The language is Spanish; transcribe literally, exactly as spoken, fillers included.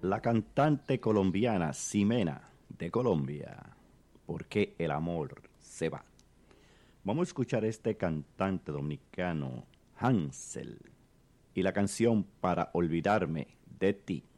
La cantante colombiana Ximena de Colombia, ¿por qué el amor se va? Vamos a escuchar a este cantante dominicano, Hansel, y la canción Para olvidarme de ti.